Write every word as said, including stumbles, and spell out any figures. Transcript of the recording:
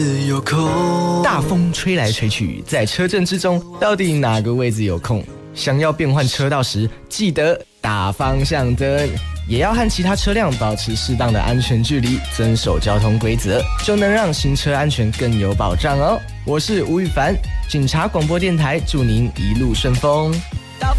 有空， 大风吹来吹去，在车阵之中，到底哪个位置有空？想要变换车道时，记得打方向灯，也要和其他车辆保持适当的安全距离，遵守交通规则，就能让行车安全更有保障哦。我是吴宇凡，警察广播电台，祝您一路顺风。